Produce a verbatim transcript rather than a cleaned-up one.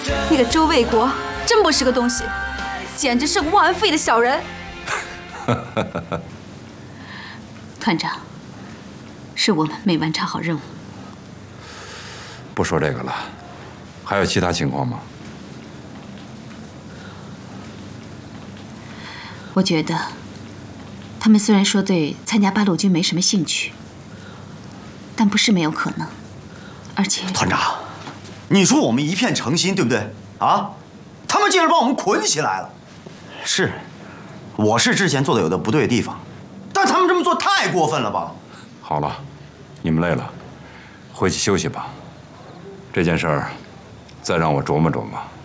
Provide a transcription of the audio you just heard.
那个周卫国真不是个东西，简直是个忘恩负义的小人。 团长，是我们没完成好任务。 不说这个了，还有其他情况吗？ 我觉得，他们虽然说对参加八路军没什么兴趣，但不是没有可能。而且， 团长，你说我们一片诚心，对不对？啊，他们竟然把我们捆起来了。是，我是之前做的有的不对的地方，但他们这么做太过分了吧？ 好了，你们累了，回去休息吧。这件事儿，再让我琢磨琢磨。